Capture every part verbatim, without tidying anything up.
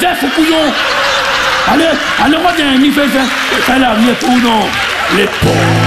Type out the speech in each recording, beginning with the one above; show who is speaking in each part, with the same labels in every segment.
Speaker 1: zef au couillon. Allez, allez, reviens, il fait ça. Ça l'avenir pour nous. Les pauvres.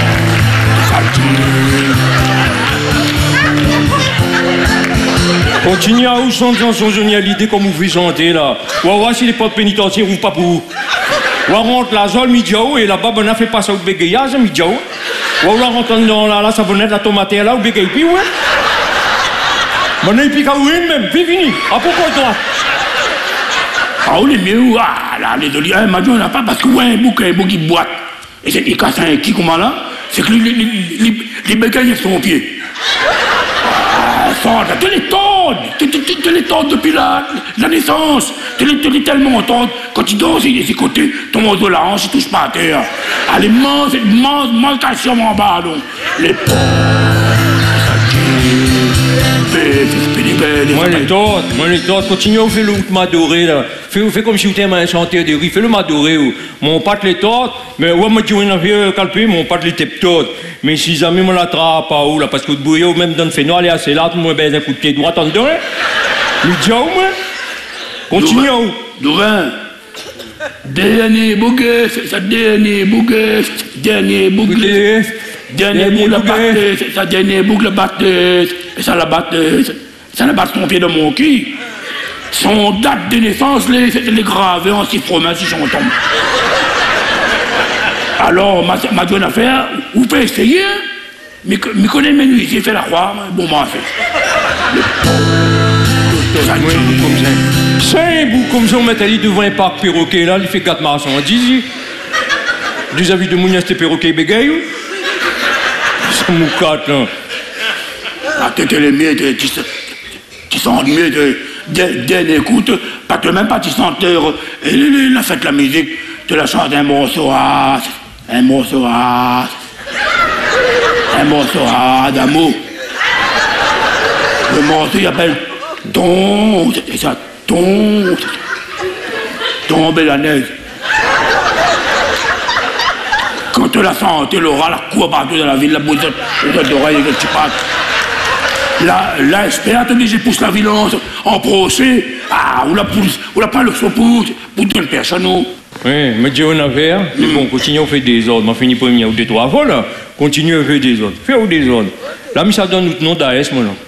Speaker 2: Continuez à vous chanter chanson génialité comme vous faites chanter là. On va voir si les portes pénitentiaires ou pas pour vous. On rentre la zone midiao et là-bas, on a fait passer au bégayage midiao. On va rentrer dans la savonnette, la tomate là, au bégaye, puis ouais. On a un pic à ouin même, puis fini. À pourquoi toi?
Speaker 1: Ah, on est mieux, ah, là, les olives, hein, Madjo, on n'a pas parce que, ouais, un bouquet, un bouquet de boîte. Et c'est, il casse un qui, comment là? C'est que les, les, les, les bégayes sont au pied. Ah, ça, tu les tondes, tu, tu, tu, tu les tondes depuis la, la naissance. Tu les, tu les tellement tondes, quand tu danses, il est côté, ton mot de la hanche, il touche pas à terre. Allez, mange, mange, mange calcium en bas, donc. Les pauvres.
Speaker 2: Moi les tortes, moi les tortes, continuez à faire le m'adorer là. Fais, fais comme si vous étiez un chanteur de riz, fais-le m'adorer. Mon pâte les tortes, mais ouais, moi je dis on a fait calper, mon pâte les tortes. Mais si jamais on l'attrape pas où là, parce que le bouillon même dans le phénol, allez assez là, tout le monde baise un coup de pied droit en dedans. Mais dis moi, continue où?
Speaker 1: Douvain, dernier bouquet, c'est ça, dernier bouquet, dernier bouquet. Dernier boucle de batteuse, c'est ça, dernier boucle de batteuse, et ça la batteuse, ça la batte son pied de mon cul. Son date de naissance, les, les gravés en six fromages, si j'en tombe. Alors, ma, ma bonne affaire, vous pouvez essayer, mais me connaît mes nuits, j'ai fait la croix, bon, moi, fait.
Speaker 2: C'est un bout comme ça, on met allé devant un parc perroquet, là, il fait quatre marchandises. Des avis de Mounias, c'était perroquet bégaye. C'est moucate, là.
Speaker 1: Ah, t'étais les miens, tu sens mieux de écoute, pas que même pas tu senteur, la fête la musique, tu la chantes un morceau, un morceau, un morceau d'amour. Le morceau, il appelle ton, c'est ça, ton, ton bélanèse. Quand tu la sens, tu l'auras, la cour partout dans la ville, la bousette, d'oreille, que tu passes. Là, là, espère, tu dis, je pousse la violence en procès. Ah, ou la pousse, ou la pas le sopouche, pour une personne.
Speaker 2: Oui, mais Dieu en a fait, mais bon, continue à faire des ordres. M'a fini pour venir ou deux, trois fois, là. Continue à faire des ordres. Fais ou des ordres. Là, mais ça donne notre nom d'A S, moi, là.